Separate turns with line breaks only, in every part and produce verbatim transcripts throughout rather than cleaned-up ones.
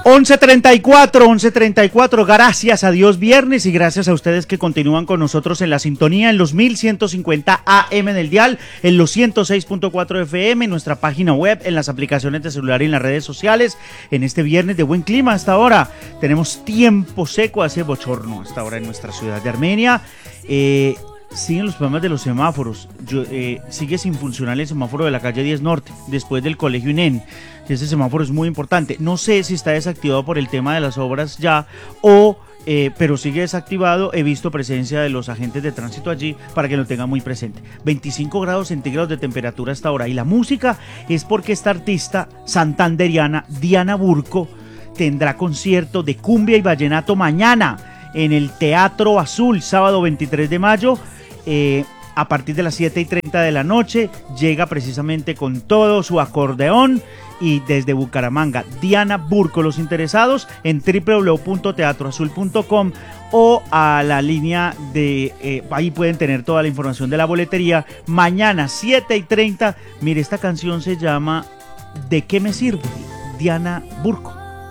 once treinta y cuatro, once treinta y cuatro, gracias a Dios viernes y gracias a ustedes que continúan con nosotros en la sintonía en los mil ciento cincuenta A M del dial, en los ciento seis punto cuatro F M, en nuestra página web, en las aplicaciones de celular y en las redes sociales. En este viernes de buen clima hasta ahora, tenemos tiempo seco, hace bochorno hasta ahora en nuestra ciudad de Armenia. Eh... Siguen los problemas de los semáforos. Yo, eh, sigue sin funcionar el semáforo de la calle diez Norte, después del colegio INEN. Ese semáforo es muy importante. No sé si está desactivado por el tema de las obras ya o... Eh, pero sigue desactivado. He visto presencia de los agentes de tránsito allí para que lo tengan muy presente. veinticinco grados centígrados de temperatura hasta ahora. Y la música es porque esta artista santanderiana, Diana Burco, tendrá concierto de cumbia y vallenato mañana en el Teatro Azul, sábado veintitrés de mayo. Eh, a partir de las siete y treinta de la noche, llega precisamente con todo su acordeón y desde Bucaramanga, Diana Burco. Los interesados en doble u doble u doble u punto teatro azul punto com o a la línea de, eh, ahí pueden tener toda la información de la boletería. Mañana siete y treinta, mire, esta canción se llama ¿De qué me sirve? Diana Burco.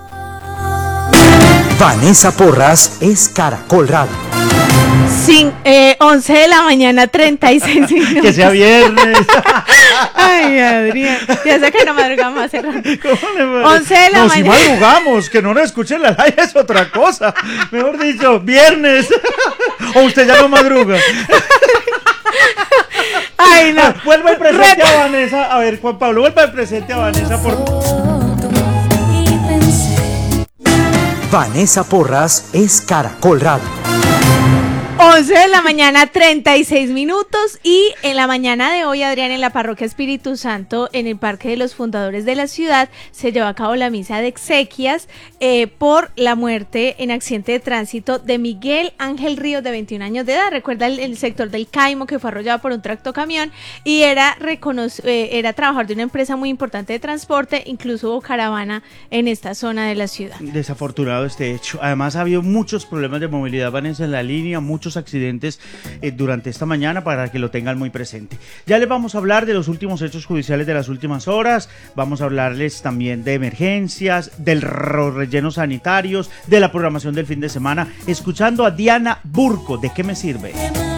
Vanessa Porras es Caracol Radio.
Sin, eh, once de la mañana, treinta y seis minutos.
Que sea viernes.
Ay, Adrián, ya sé que no madrugamos hace rato. once de la
no,
mañana.
Si madrugamos, que no nos escuchen la live es otra cosa. Mejor dicho, viernes. O usted ya no madruga.
Ay, no.
Vuelva y presente a Vanessa. A ver, Juan Pablo, vuelva y presente a Vanessa por...
Vanessa Porras es Caracol Radio.
once de la mañana, treinta y seis minutos, y en la mañana de hoy, Adrián, en la parroquia Espíritu Santo, en el Parque de los Fundadores de la ciudad, se llevó a cabo la misa de exequias eh, por la muerte en accidente de tránsito de Miguel Ángel Ríos, de veintiún años de edad. Recuerda el, el sector del Caimo, que fue arrollado por un tractocamión y era, recono- eh, era trabajador de una empresa muy importante de transporte, incluso hubo caravana en esta zona de la ciudad.
Desafortunado este hecho. Además ha habido muchos problemas de movilidad, Vanessa, en la línea, muchos accidentes eh, durante esta mañana, para que lo tengan muy presente. Ya les vamos a hablar de los últimos hechos judiciales de las últimas horas, vamos a hablarles también de emergencias, de los rellenos sanitarios, de la programación del fin de semana, escuchando a Diana Burco. ¿De qué me sirve?